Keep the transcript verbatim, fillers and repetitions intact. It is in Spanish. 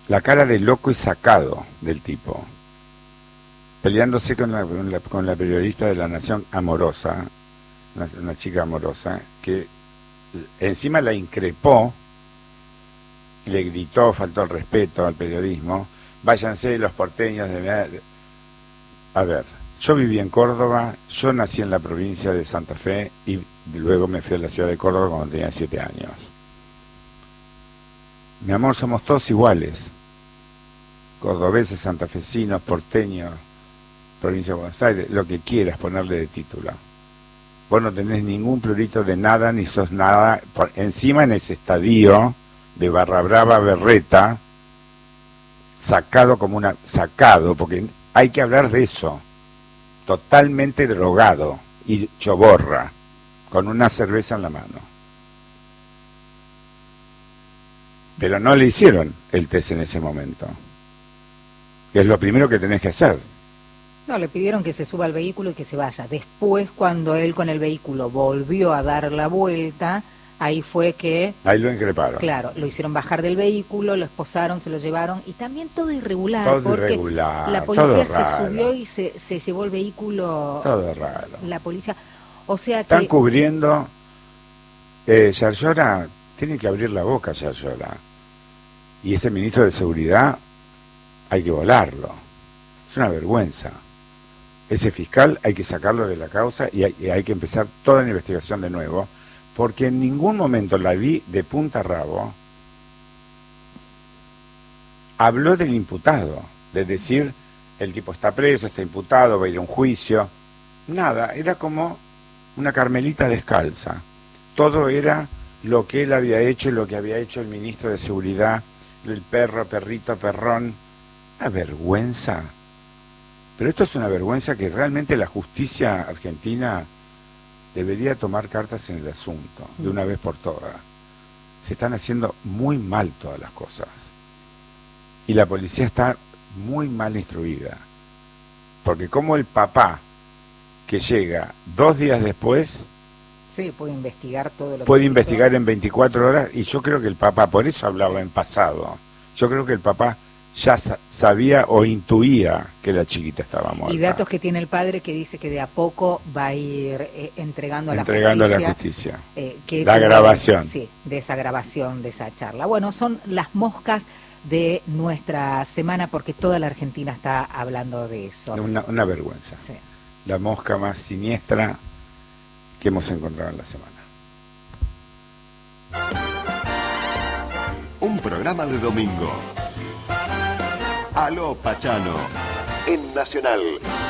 la cara de loco y sacado del tipo, peleándose con la, con la, con la periodista de La Nación amorosa, una, una chica amorosa, que encima la increpó, le gritó, faltó el respeto al periodismo, váyanse los porteños de... A ver, yo viví en Córdoba, yo nací en la provincia de Santa Fe y luego me fui a la ciudad de Córdoba cuando tenía siete años. Mi amor, somos todos iguales, cordobeses, santafesinos, porteños, provincia de Buenos Aires, lo que quieras ponerle de título. Vos no tenés ningún prurito de nada, ni sos nada. Por, encima en ese estadio de Barra Brava Berreta, sacado como una... sacado, porque hay que hablar de eso, totalmente drogado y choborra, con una cerveza en la mano. Pero no le hicieron el test en ese momento, que es lo primero que tenés que hacer. No, le pidieron que se suba al vehículo y que se vaya. Después, cuando él con el vehículo volvió a dar la vuelta, ahí fue que... Ahí lo increparon. Claro, lo hicieron bajar del vehículo, lo esposaron, se lo llevaron, y también todo irregular, todo porque irregular, la policía se raro. subió y se, se llevó el vehículo... Todo raro. La policía... O sea que... Están cubriendo... Eh, Yarlora, tiene que abrir la boca, Yarlora. Y ese ministro de Seguridad hay que volarlo. Es una vergüenza. Ese fiscal hay que sacarlo de la causa y hay, y hay que empezar toda la investigación de nuevo, porque en ningún momento la vi de punta a rabo. Habló del imputado, de decir, el tipo está preso, está imputado, va a ir a un juicio. Nada, era como una Carmelita descalza. Todo era lo que él había hecho y lo que había hecho el ministro de Seguridad, el perro, perrito, perrón. Una vergüenza. Pero esto es una vergüenza que realmente la justicia argentina debería tomar cartas en el asunto, de una vez por todas. Se están haciendo muy mal todas las cosas. Y la policía está muy mal instruida. Porque como el papá, que llega dos días después... Sí, puede investigar todo lo que Puede hizo. investigar en veinticuatro horas, y yo creo que el papá, por eso hablaba en pasado, yo creo que el papá ya sa- sabía o intuía que la chiquita estaba muerta. Y datos que tiene el padre que dice que de a poco va a ir eh, entregando a la entregando justicia. a la justicia. Eh, que la tuvo- grabación. Sí, de esa grabación, de esa charla. Bueno, son las moscas de nuestra semana porque toda la Argentina está hablando de eso. Una, una vergüenza. Sí. La mosca más siniestra que hemos encontrado en la semana. Un programa de domingo. Aló Pachano, en Nacional.